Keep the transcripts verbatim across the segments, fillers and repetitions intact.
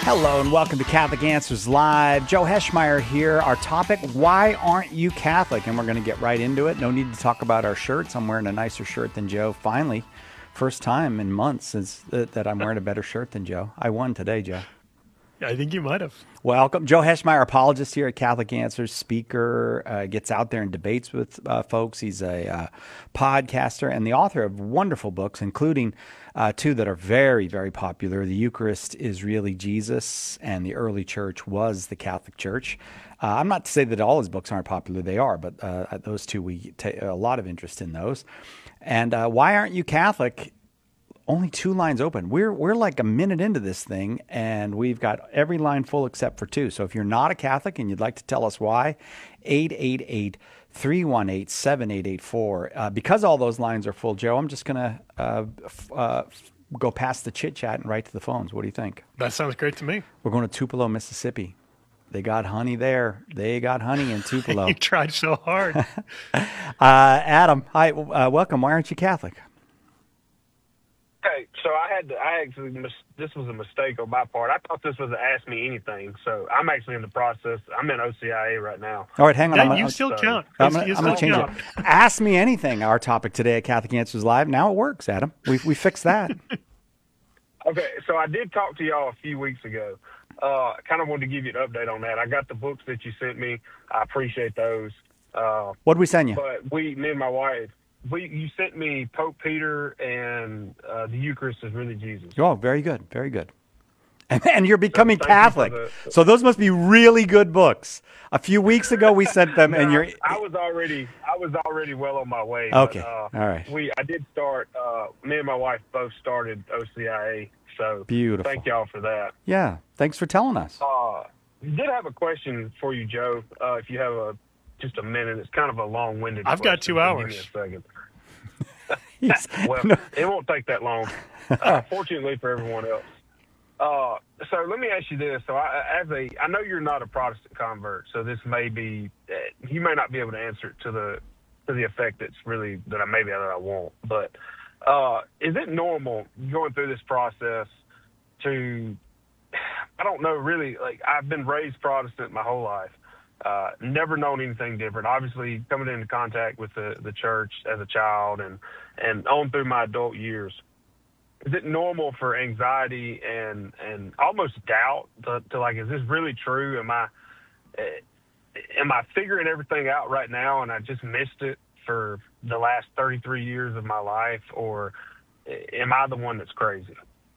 Hello and welcome to Catholic Answers Live. Joe Heschmeyer here. Our topic, why aren't you Catholic? And we're going to get right into it. No need to talk about our shirts. I'm wearing a nicer shirt than Joe. Finally, first time in months since that, that I'm wearing a better shirt than Joe. I won today, Joe. I think you might have. Welcome. Joe Heschmeyer, apologist here at Catholic Answers, speaker, uh, gets out there and debates with uh, folks. He's a uh, podcaster and the author of wonderful books, including uh, two that are very, very popular. The Eucharist is Really Jesus, and The Early Church Was the Catholic Church. Uh, I'm not to say that all his books aren't popular. They are, but uh, those two, we take a lot of interest in those. And uh, why aren't you Catholic? Only two lines open. We're we're like a minute into this thing, and we've got every line full except for two. So if you're not a Catholic and you'd like to tell us why, eight eight eight, three one eight, seven eight eight four. Uh, because all those lines are full, Joe, I'm just going to uh, f- uh, f- go past the chit-chat and right to the phones. What do you think? That sounds great to me. We're going to Tupelo, Mississippi. They got honey there. They got honey in Tupelo. You tried so hard. uh, Adam, hi. Uh, welcome. Why aren't you Catholic? Okay, so I had to, I actually, mis- this was a mistake on my part. I thought this was an Ask Me Anything, so I'm actually in the process. I'm in O C I A right now. All right, hang on. That, I'm gonna, you still so, count. I'm You going to still change count. it. Ask me anything, our topic today at Catholic Answers Live. Now it works, Adam. We we fixed that. Okay, so I did talk to y'all a few weeks ago. Uh, I kind of wanted to give you an update on that. I got the books that you sent me. I appreciate those. Uh, What did we send you? but we, me and my wife, we you sent me Pope Peter and uh, the Eucharist is Really Jesus. Oh, very good. Very good. And, and you're becoming thank you for Catholic. the- So those must be really good books. A few weeks ago we sent them and No, you're I was already I was already well on my way. but, Okay, uh, all right. We I did start. Uh, me and my wife both started O C I A. So Beautiful. Thank y'all for that. Yeah. Thanks for telling us. Uh, did have a question for you, Joe. Uh, if you have a just a minute, it's kind of a long-winded. I've got question, two so give me hours. a second. He's- Well, no, it won't take that long. Uh, fortunately for everyone else. Uh, so let me ask you this. So I, as a, I know you're not a Protestant convert, so this may be, uh, you may not be able to answer it to the, to the effect that's really, that I maybe that I want. But uh, is it normal going through this process to, I don't know, really, like I've been raised Protestant my whole life. Uh, never known anything different. Obviously, coming into contact with the, the church as a child and, and on through my adult years, is it normal for anxiety and, and almost doubt to, to like, is this really true? Am I uh, am I figuring everything out right now and I just missed it for the last thirty-three years of my life, or am I the one that's crazy?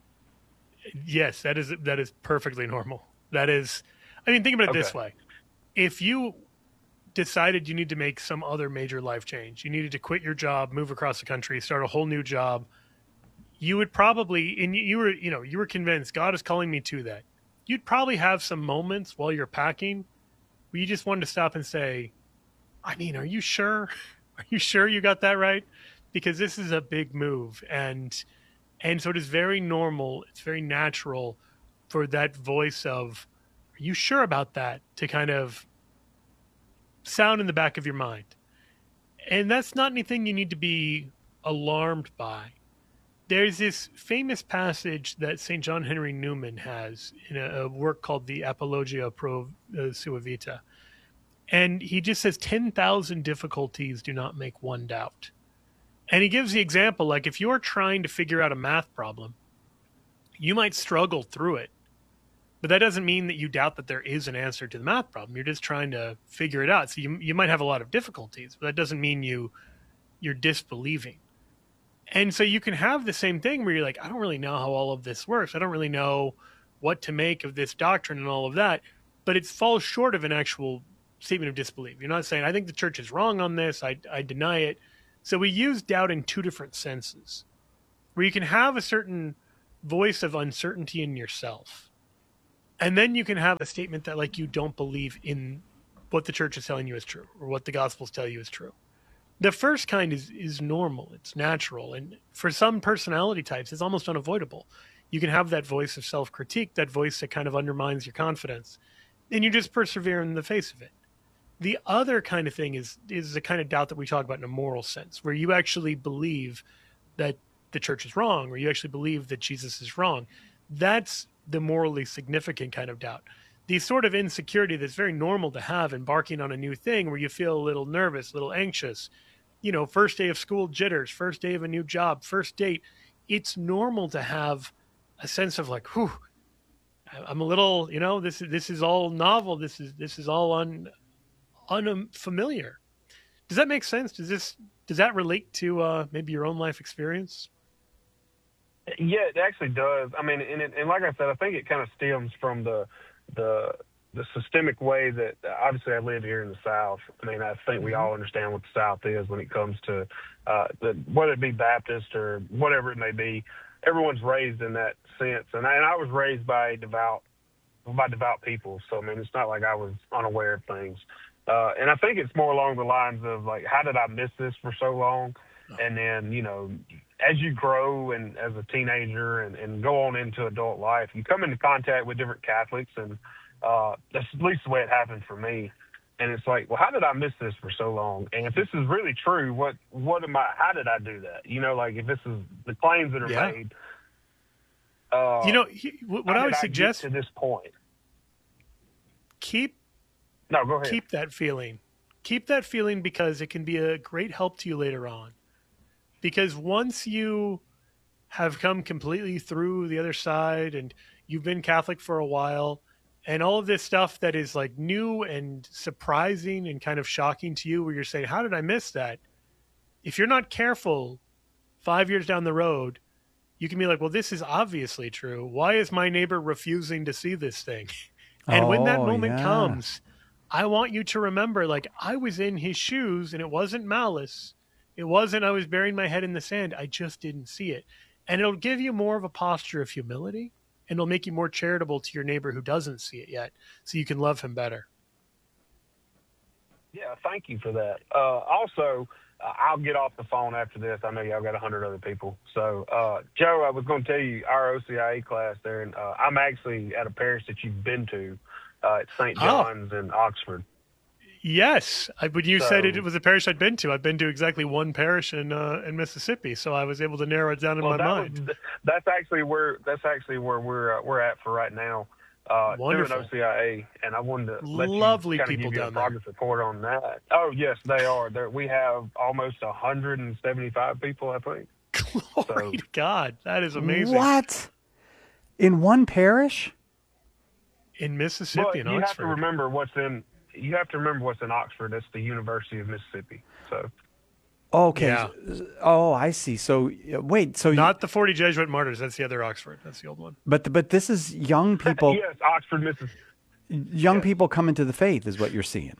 Yes, that is that is perfectly normal. That is, I mean, think about it this Okay. way. If you decided you need to make some other major life change, you needed to quit your job, move across the country, start a whole new job, you would probably, and you were, you know, you were convinced God is calling me to that. You'd probably have some moments while you're packing where you just wanted to stop and say, I mean, are you sure? Are you sure you got that right? Because this is a big move. And, and so it is very normal. It's very natural for that voice of, are you sure about that, to kind of sound in the back of your mind. And that's not anything you need to be alarmed by. There's this famous passage that Saint John Henry Newman has in a, a work called the Apologia Pro uh, Sua Vita. And he just says ten thousand difficulties do not make one doubt. And he gives the example, like if you're trying to figure out a math problem, you might struggle through it. But that doesn't mean that you doubt that there is an answer to the math problem. You're just trying to figure it out. So you you might have a lot of difficulties, but that doesn't mean you you're disbelieving. And so you can have the same thing where you're like, I don't really know how all of this works. I don't really know what to make of this doctrine and all of that. But it falls short of an actual statement of disbelief. You're not saying, I think the church is wrong on this. I, I deny it. So we use doubt in two different senses, where you can have a certain voice of uncertainty in yourself. And then you can have a statement that like you don't believe in what the church is telling you is true or what the gospels tell you is true. The first kind is, is normal. It's natural. And for some personality types, it's almost unavoidable. You can have that voice of self-critique, that voice that kind of undermines your confidence, and you just persevere in the face of it. The other kind of thing is is the kind of doubt that we talk about in a moral sense, where you actually believe that the church is wrong, or you actually believe that Jesus is wrong. That's the morally significant kind of doubt. The sort of insecurity that's very normal to have embarking on a new thing where you feel a little nervous, a little anxious, you know, first day of school jitters, first day of a new job, first date. It's normal to have a sense of like, whew, I'm a little, you know, this is, this is all novel. This is, this is all un, unfamiliar. Does that make sense? Does this, does that relate to uh, maybe your own life experience? Yeah, it actually does. I mean, and, it, and like I said, I think it kind of stems from the, the, the systemic way that obviously I live here in the South. I mean, I think we all understand what the South is when it comes to uh, the, whether it be Baptist or whatever it may be. Everyone's raised in that sense, and I, and I was raised by devout, by devout people. So I mean, it's not like I was unaware of things. Uh, and I think it's more along the lines of like, how did I miss this for so long? And then, you know, as you grow and as a teenager and, and go on into adult life, you come into contact with different Catholics, and uh, that's at least the way it happened for me. And it's like, well, how did I miss this for so long? And if this is really true, what, what am I, how did I do that? You know, like if this is the claims that are yeah. made, uh, you know, he, what I would suggest I to this point, keep, no, go ahead. keep that feeling, keep that feeling because it can be a great help to you later on. Because once you have come completely through the other side and you've been Catholic for a while, and all of this stuff that is like new and surprising and kind of shocking to you where you're saying, how did I miss that? If you're not careful, five years down the road, you can be like, well, this is obviously true. Why is my neighbor refusing to see this thing? And oh, when that moment yeah. comes, I want you to remember, like, I was in his shoes and it wasn't malice. It wasn't I was burying my head in the sand. I just didn't see it. And it'll give you more of a posture of humility, and it'll make you more charitable to your neighbor who doesn't see it yet, so you can love him better. Yeah, thank you for that. Uh, also, uh, I'll get off the phone after this. I know y'all got a hundred other people. So, uh, Joe, I was going to tell you our O C I A class there, and uh, I'm actually at a parish that you've been to. Uh, it's Saint John's oh. in Oxford. Yes, I, when you so, said it, it was a parish I'd been to. I've been to exactly one parish in uh, in Mississippi, so I was able to narrow it down in well, my that mind. Was, that's actually where that's actually where we're uh, we're at for right now. Uh, Wonderful. Doing O C I A, and I wanted to let Lovely you people give you down a progress there. report on that. Oh yes, they are. There, we have almost one hundred seventy-five people, I think. Glory so, to God, that is amazing. What? In one parish? In Mississippi, but in you Oxford. have to remember what's in. You have to remember what's in Oxford. That's the University of Mississippi. So. Okay. Yeah. Oh, I see. So wait. So not you, the forty Jesuit martyrs. That's the other Oxford. That's the old one. But but this is young people. Yes, Oxford, Mississippi. Young yes. people coming to the faith is what you're seeing.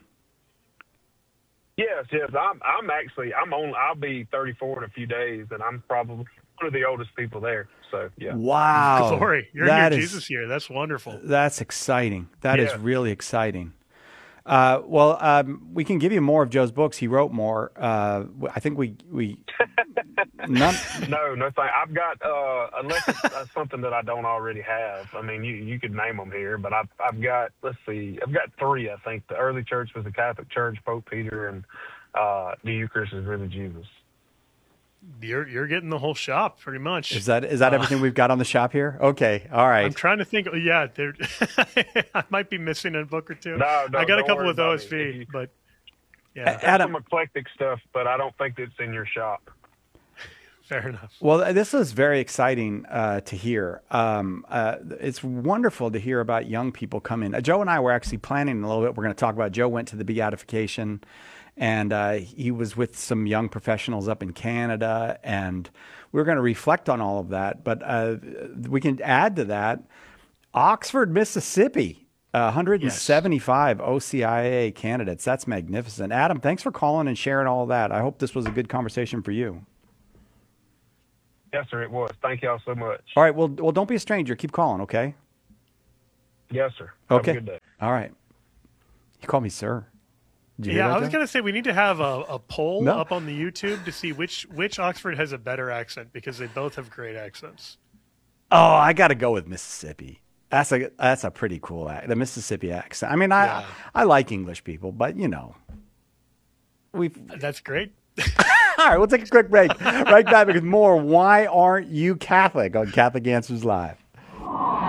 Yes, yes. I'm I'm actually I'm on. I'll be thirty-four in a few days, and I'm probably one of the oldest people there. So yeah. Wow. Glory. You're that in your is, Jesus year. That's wonderful. That's exciting. That yeah. is really exciting. Uh, well, um, we can give you more of Joe's books. He wrote more. Uh, I think we we. None... No, no thing. I've got uh, unless it's uh, something that I don't already have. I mean, you you could name them here, but I've I've got let's see, I've got three. I think the early church was the Catholic Church, Pope Peter, and uh, the Eucharist is really Jesus. You're you're getting the whole shop pretty much. Is that is that uh, everything we've got on the shop here? Okay, all right. I'm trying to think. Yeah, I might be missing a book or two. No, no, I got a couple with of O S V, but yeah, Adam, some eclectic stuff, but I don't think it's in your shop. Fair enough. Well, this is very exciting uh, to hear. Um, uh, it's wonderful to hear about young people coming. Uh, Joe and I were actually planning a little bit. We're going to talk about. Joe went to the beatification. And uh, he was with some young professionals up in Canada, and we we're going to reflect on all of that. But uh, we can add to that Oxford, Mississippi, uh, one hundred seventy-five yes. O C I A candidates. That's magnificent. Adam, thanks for calling and sharing all of that. I hope this was a good conversation for you. Yes, sir, it was. Thank y'all so much. All right. Well, well, don't be a stranger. Keep calling, okay? Yes, sir. Okay. Have a good day. All right. You call me sir. Yeah, I was going to say we need to have a, a poll no. up on the YouTube to see which which Oxford has a better accent, because they both have great accents. Oh, I got to go with Mississippi. That's a that's a pretty cool accent, the Mississippi accent. I mean, I yeah. I, I like English people, but you know, we. That's great. All right, we'll take a quick break. Right back with more. Why aren't you Catholic on Catholic Answers Live?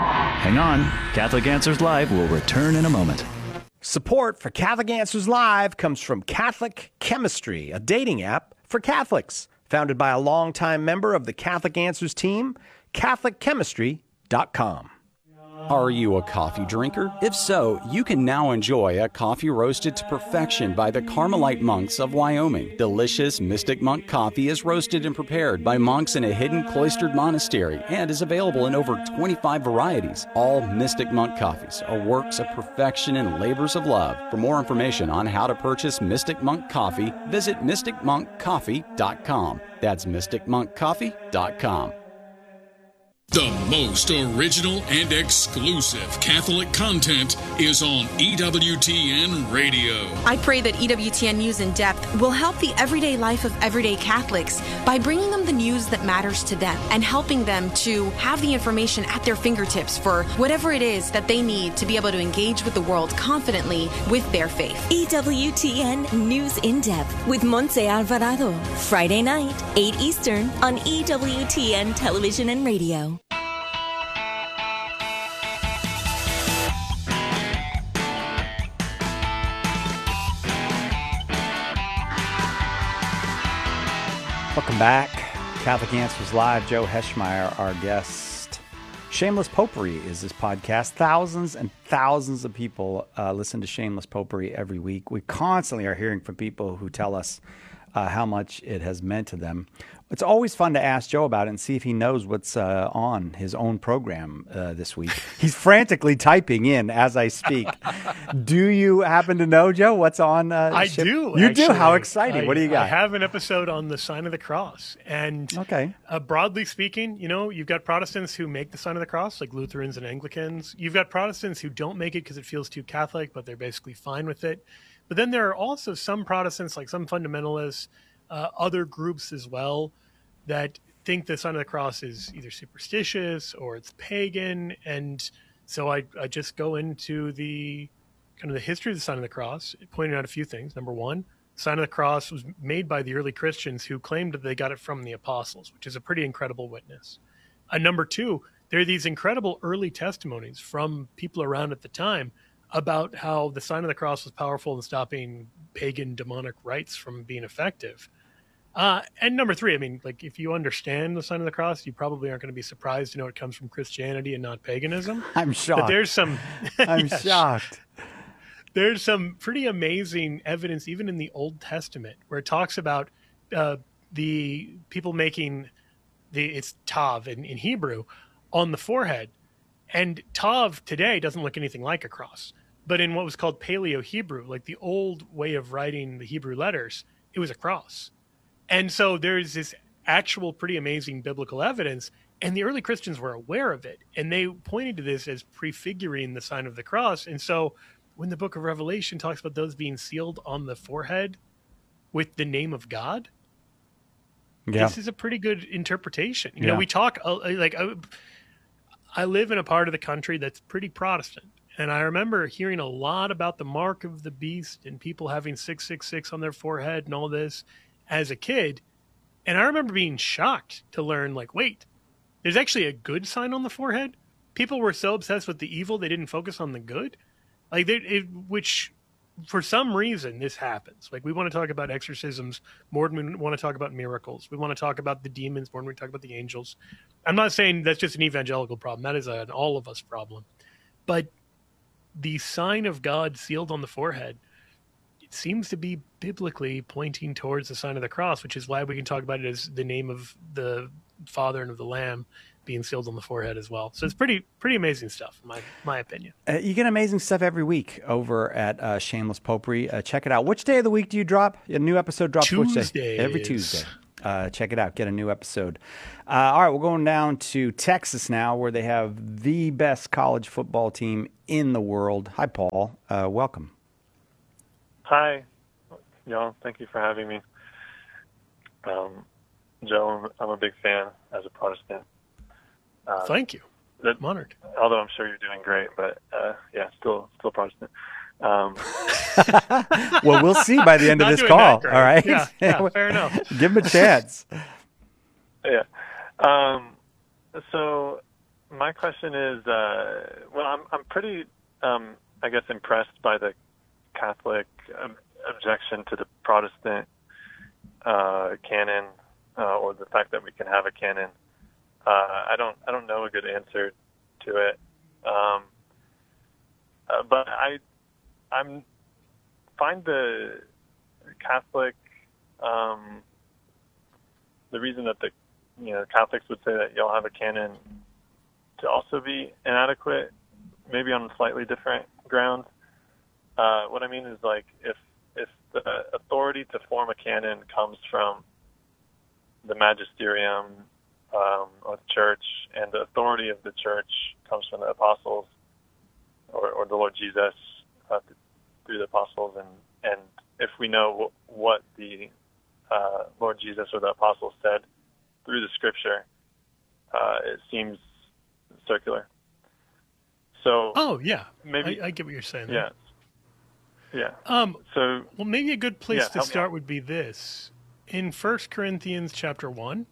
Hang on. Catholic Answers Live will return in a moment. Support for Catholic Answers Live comes from Catholic Chemistry, a dating app for Catholics. Founded by a longtime member of the Catholic Answers team, Catholic Chemistry dot com. Are you a coffee drinker? If so, you can now enjoy a coffee roasted to perfection by the Carmelite monks of Wyoming. Delicious Mystic Monk coffee is roasted and prepared by monks in a hidden cloistered monastery and is available in over twenty-five varieties. All Mystic Monk coffees are works of perfection and labors of love. For more information on how to purchase Mystic Monk coffee, visit mystic monk coffee dot com. That's mystic monk coffee dot com. The most original and exclusive Catholic content is on E W T N Radio. I pray that E W T N News in Depth will help the everyday life of everyday Catholics by bringing them the news that matters to them and helping them to have the information at their fingertips for whatever it is that they need to be able to engage with the world confidently with their faith. E W T N News in Depth with Montse Alvarado. Friday night, eight Eastern on E W T N Television and Radio. Welcome back. Catholic Answers Live. Joe Heschmeyer, our guest. Shameless Popery is this podcast. Thousands and thousands of people uh, listen to Shameless Popery every week. We constantly are hearing from people who tell us uh, how much it has meant to them. It's always fun to ask Joe about it and see if he knows what's uh, on his own program uh, this week. He's frantically typing in as I speak. Do you happen to know, Joe, what's on? Uh, I ship? do. You actually. do? How exciting. I, what do you got? I have an episode on the sign of the cross. And okay. uh, broadly speaking, you know, you've got Protestants who make the sign of the cross, like Lutherans and Anglicans. You've got Protestants who don't make it because it feels too Catholic, but they're basically fine with it. But then there are also some Protestants, like some fundamentalists, uh, other groups as well, that think the sign of the cross is either superstitious or it's pagan. And so I, I just go into the kind of the history of the sign of the cross, pointing out a few things. Number one, the sign of the cross was made by the early Christians who claimed that they got it from the apostles, which is a pretty incredible witness. Uh, number two, there are these incredible early testimonies from people around at the time about how the sign of the cross was powerful in stopping pagan demonic rites from being effective. Uh, and number three, I mean, like if you understand the sign of the cross, you probably aren't going to be surprised to know it comes from Christianity and not paganism. I'm shocked. But there's some, I'm yes, shocked. There's some pretty amazing evidence, even in the Old Testament, where it talks about uh, the people making the it's tav in, in Hebrew on the forehead, and tav today doesn't look anything like a cross, but in what was called Paleo Hebrew, like the old way of writing the Hebrew letters, it was a cross. And so there's this actual pretty amazing biblical evidence, and the early Christians were aware of it, and they pointed to this as prefiguring the sign of the cross. And so when the book of Revelation talks about those being sealed on the forehead with the name of God, yeah. This is a pretty good interpretation. You yeah. know, we talk uh, like I, I live in a part of the country that's pretty Protestant, and I remember hearing a lot about the mark of the beast and people having six six six on their forehead and all this as a kid. And I remember being shocked to learn, like, wait, there's actually a good sign on the forehead? People were so obsessed with the evil, they didn't focus on the good? Like, they, it, which, for some reason, this happens. Like, we want to talk about exorcisms more than we want to talk about miracles. We want to talk about the demons more than we talk about the angels. I'm not saying that's just an evangelical problem. That is an all of us problem. But the sign of God sealed on the forehead, it seems to be biblically pointing towards the sign of the cross, which is why we can talk about it as the name of the Father and of the Lamb being sealed on the forehead as well. So it's pretty pretty amazing stuff, in my, my opinion. Uh, you get amazing stuff every week over at uh, Shameless Popery. Uh, check it out. Which day of the week do you drop? A new episode drops Tuesdays. which day? Every Tuesday. Uh, check it out. Get a new episode. Uh, all right, we're going down to Texas now, where they have the best college football team in the world. Hi, Paul. Uh, welcome. Hi, y'all. Thank you for having me. Um, Joe, I'm a big fan as a Protestant. Uh, Thank you. That, I'm honored. Although I'm sure you're doing great, but uh, yeah, still still Protestant. Um, well, we'll see by the end of Not this call. All right. Yeah, yeah, fair enough. Give him a chance. Yeah. Um, so my question is, uh, well, I'm I'm pretty, um, I guess, impressed by the Catholic um, objection to the Protestant uh, canon, uh, or the fact that we can have a canon. Uh, I don't I don't know a good answer to it, um, uh, but I I'm find the Catholic um, the reason that the you know Catholics would say that y'all have a canon to also be inadequate, maybe on slightly different grounds. Uh, what I mean is, like, if if the authority to form a canon comes from the magisterium um, of the church, and the authority of the church comes from the apostles or, or the Lord Jesus uh, through the apostles, and, and if we know what the uh, Lord Jesus or the apostles said through the Scripture, uh, it seems circular. So, oh yeah, maybe I, I get what you're saying. Yeah, there. yeah. Um. So, well, maybe a good place yeah, to start would be this: in First Corinthians chapter one,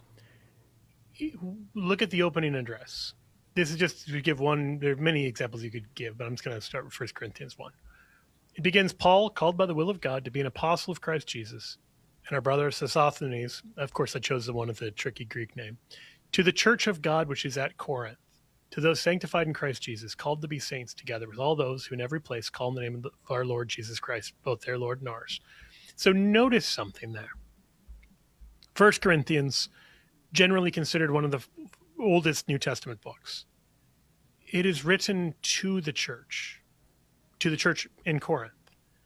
look at the opening address. This is just to give one. There are many examples you could give, but I'm just going to start with First Corinthians one. It begins, Paul, called by the will of God to be an apostle of Christ Jesus, and our brother Sosthenes, of course I chose the one with the tricky Greek name, to the church of God which is at Corinth, to those sanctified in Christ Jesus, called to be saints, together with all those who in every place call on the name of our Lord Jesus Christ, both their Lord and ours. So notice something there. First Corinthians, generally considered one of the oldest New Testament books. It is written to the church, to the church in Corinth.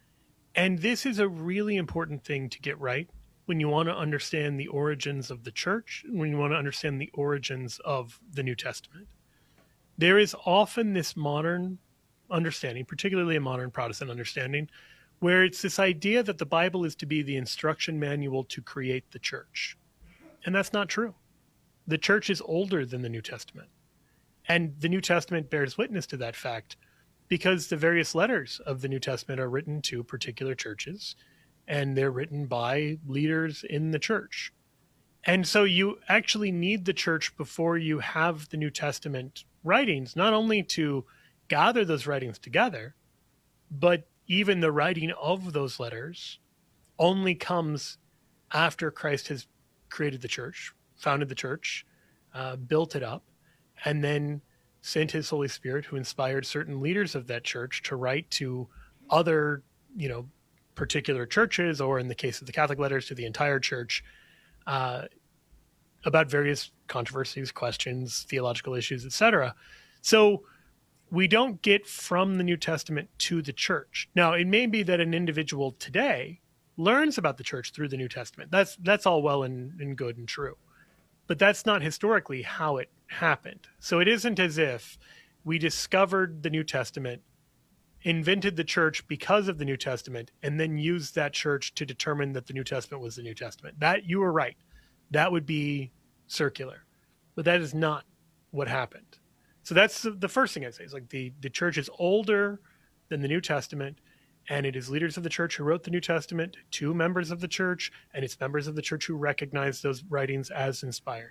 And this is a really important thing to get right when you want to understand the origins of the church, when you want to understand the origins of the New Testament. There is often this modern understanding, particularly a modern Protestant understanding, where it's this idea that the Bible is to be the instruction manual to create the church. And that's not true. The church is older than the New Testament. And the New Testament bears witness to that fact because the various letters of the New Testament are written to particular churches, and they're written by leaders in the church. And so you actually need the church before you have the New Testament writings, not only to gather those writings together, but even the writing of those letters only comes after Christ has created the church, founded the church, uh, built it up, and then sent his Holy Spirit, who inspired certain leaders of that church to write to other, you know, particular churches, or in the case of the Catholic letters, to the entire church, uh, about various controversies, questions, theological issues, et cetera. So we don't get from the New Testament to the church. Now, it may be that an individual today learns about the church through the New Testament. That's that's all well and, and good and true. But that's not historically how it happened. So it isn't as if we discovered the New Testament, invented the church because of the New Testament, and then used that church to determine that the New Testament was the New Testament. That, you were right. That would be circular. But that is not what happened. So that's the first thing I say. Is like the, the church is older than the New Testament, and it is leaders of the church who wrote the New Testament to members of the church, and it's members of the church who recognize those writings as inspired.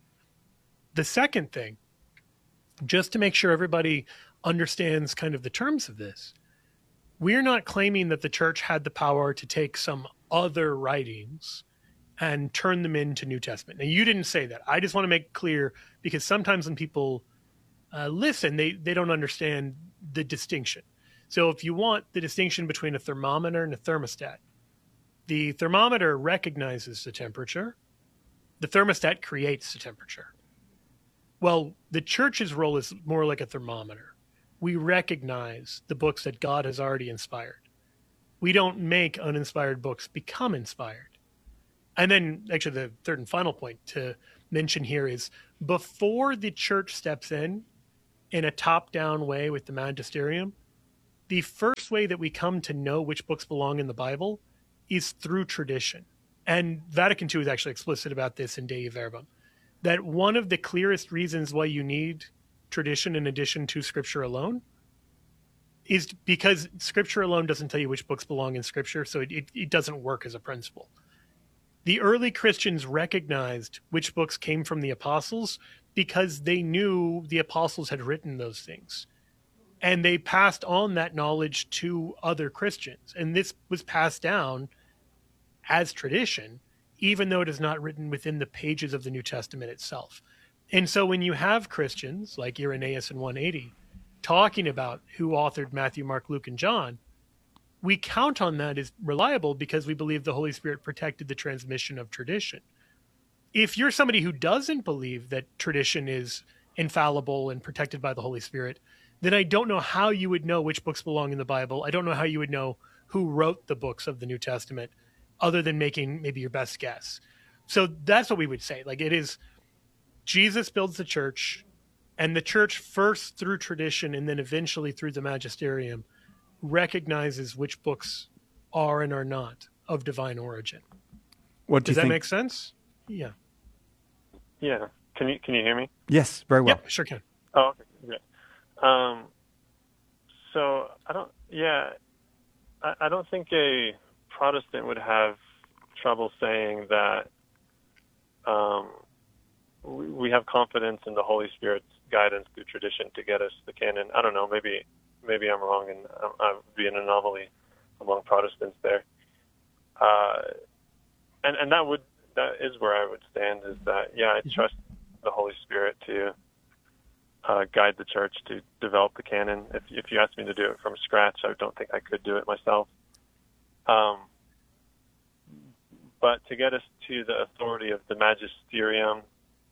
The second thing, just to make sure everybody understands kind of the terms of this, we're not claiming that the church had the power to take some other writings and turn them into New Testament. Now, you didn't say that. I just want to make clear, because sometimes when people uh, listen, they, they don't understand the distinction. So if you want the distinction between a thermometer and a thermostat, the thermometer recognizes the temperature. The thermostat creates the temperature. Well, the church's role is more like a thermometer. We recognize the books that God has already inspired. We don't make uninspired books become inspired. And then actually the third and final point to mention here is, before the church steps in in a top-down way with the magisterium, the first way that we come to know which books belong in the Bible is through tradition. And Vatican Two is actually explicit about this in Dei Verbum, that one of the clearest reasons why you need tradition in addition to Scripture alone is because Scripture alone doesn't tell you which books belong in Scripture, so it, it, it doesn't work as a principle. The early Christians recognized which books came from the apostles because they knew the apostles had written those things. And they passed on that knowledge to other Christians. And this was passed down as tradition, even though it is not written within the pages of the New Testament itself. And so when you have Christians like Irenaeus in one eighty talking about who authored Matthew, Mark, Luke, and John, we count on that as reliable because we believe the Holy Spirit protected the transmission of tradition. If you're somebody who doesn't believe that tradition is infallible and protected by the Holy Spirit, then I don't know how you would know which books belong in the Bible. I don't know how you would know who wrote the books of the New Testament other than making maybe your best guess. So that's what we would say. Like, it is Jesus builds the church, and the church first through tradition and then eventually through the magisterium recognizes which books are and are not of divine origin. What do Does you that think? make sense? Yeah. Yeah. Can you can you hear me? Yes, very well. Yep, sure can. Oh, okay. Yeah. Um, so I don't, yeah, I, I don't think a Protestant would have trouble saying that um, we, we have confidence in the Holy Spirit's guidance through tradition to get us the canon. I don't know, maybe maybe I'm wrong and I'm, I would be an anomaly among Protestants there. Uh, and, and that would, that is where I would stand, is that, yeah, I trust the Holy Spirit to Uh, guide the church to develop the canon. If, if you asked me to do it from scratch, I don't think I could do it myself. Um, but to get us to the authority of the magisterium,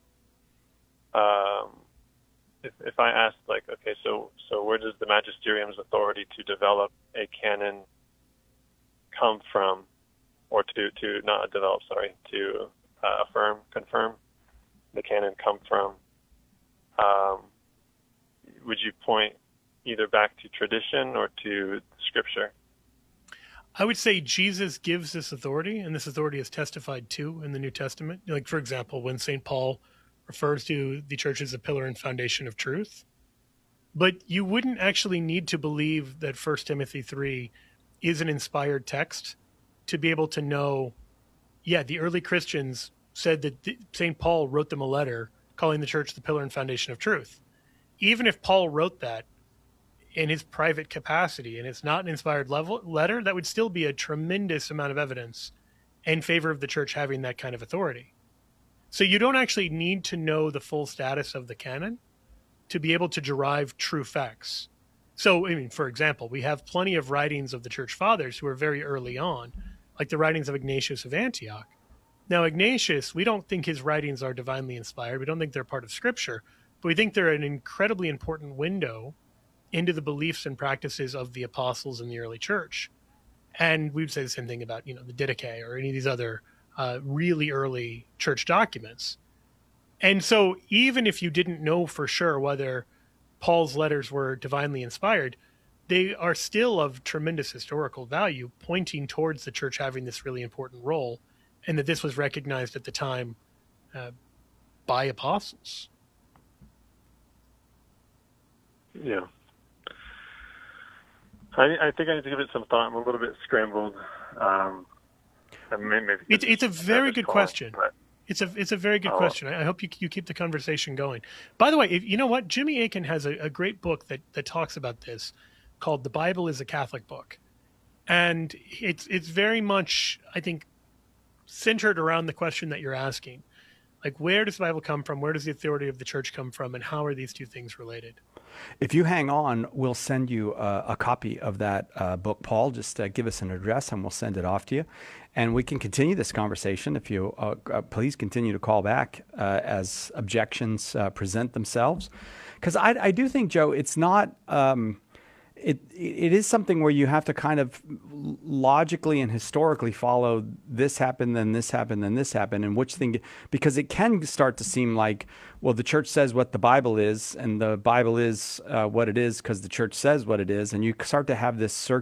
um, if, if I asked, like, okay, so so where does the magisterium's authority to develop a canon come from, or to, to not develop, sorry, to uh, affirm, confirm the canon come from? Um, would you point either back to tradition or to Scripture? I would say Jesus gives this authority, and this authority is testified to in the New Testament. Like, for example, when Saint Paul refers to the church as a pillar and foundation of truth. But you wouldn't actually need to believe that First Timothy three is an inspired text to be able to know, yeah, the early Christians said that Saint Paul wrote them a letter calling the church the pillar and foundation of truth. Even if Paul wrote that in his private capacity and it's not an inspired level, letter, that would still be a tremendous amount of evidence in favor of the church having that kind of authority. So you don't actually need to know the full status of the canon to be able to derive true facts. So, I mean, for example, we have plenty of writings of the church fathers who are very early on, like the writings of Ignatius of Antioch. Now, Ignatius, we don't think his writings are divinely inspired. We don't think they're part of Scripture, but we think they're an incredibly important window into the beliefs and practices of the apostles in the early church. And we'd say the same thing about, you know, the Didache or any of these other uh, really early church documents. And so even if you didn't know for sure whether Paul's letters were divinely inspired, they are still of tremendous historical value, pointing towards the church having this really important role, and that this was recognized at the time uh, by apostles. Yeah. I, I think I need to give it some thought. I'm a little bit scrambled. Um, maybe it's it's a very good call, question. But... It's a it's a very good oh. question. I hope you you keep the conversation going. By the way, if, you know what? Jimmy Akin has a, a great book that, that talks about this called "The Bible is a Catholic Book," and it's it's very much, I think, centered around the question that you're asking. Like, where does the Bible come from? Where does the authority of the church come from? And how are these two things related? If you hang on, we'll send you a, a copy of that uh, book, Paul. Just uh, give us an address and we'll send it off to you. And we can continue this conversation. If you uh, uh, please continue to call back uh, as objections uh, present themselves. Because I, I do think, Joe, it's not... Um, It it is something where you have to kind of logically and historically follow this happened, then this happened, then this happened, and which thing, because it can start to seem like, well, the church says what the Bible is, and the Bible is uh, what it is because the church says what it is, and you start to have this circular